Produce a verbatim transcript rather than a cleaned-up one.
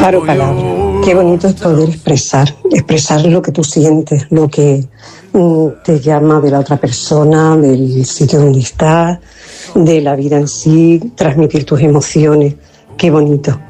Paro palabras. Qué bonito es poder expresar, expresar lo que tú sientes, lo que mm, te llama de la otra persona, del sitio donde estás, de la vida en sí, transmitir tus emociones. Qué bonito.